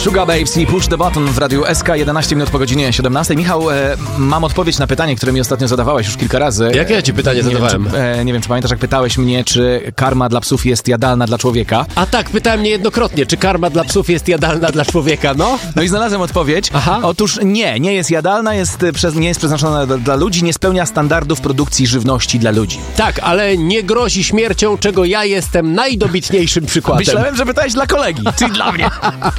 Sugar Babes i Push the Button w Radiu SK, 11 minut po godzinie 17. Michał, mam odpowiedź na pytanie, które mi ostatnio zadawałeś już kilka razy. Jakie ja ci pytanie zadawałem? Nie wiem, czy pamiętasz, jak pytałeś mnie, czy karma dla psów jest jadalna dla człowieka. A tak, pytałem niejednokrotnie, czy karma dla psów jest jadalna dla człowieka, no? No i znalazłem odpowiedź. Aha. Otóż nie jest jadalna, nie jest przeznaczona dla ludzi, nie spełnia standardów produkcji żywności dla ludzi. Tak, ale nie grozi śmiercią, czego ja jestem najdobitniejszym przykładem. Myślałem, że pytałeś dla kolegi, czyli dla mnie.